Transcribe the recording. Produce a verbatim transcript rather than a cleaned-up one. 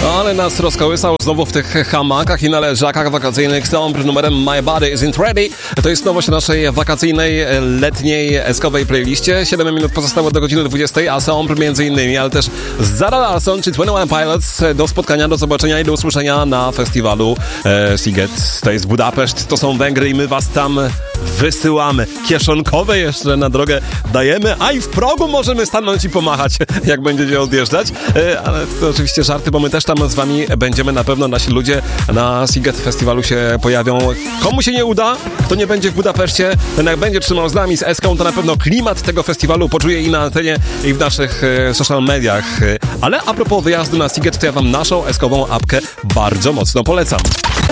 Ale nas rozkołysał znowu w tych hamakach i na leżakach wakacyjnych z numerem My Body Isn't Ready. To jest nowość naszej wakacyjnej, letniej, eskowej playliście. siedem minut pozostało do godziny dwudziestej, a są między innymi, ale też Zara Larsson czy dwadzieścia jeden Pilots. Do spotkania, do zobaczenia i do usłyszenia na festiwalu e, Sziget. To jest Budapeszt, to są Węgry i my was tam wysyłamy. Kieszonkowe jeszcze na drogę dajemy, a i w progu możemy stanąć i pomachać, jak będziecie odjeżdżać. E, ale to oczywiście żarty, bo my też tam z wami będziemy. Na pewno nasi ludzie na Sziget Festiwalu się pojawią. Komu się nie uda, kto nie będzie w Budapeszcie, ten jak będzie trzymał z nami, z Eską, to na pewno klimat tego festiwalu poczuje i na antenie, i w naszych e, social mediach. Ale a propos wyjazdu na Sziget, to ja wam naszą eskową apkę bardzo mocno polecam.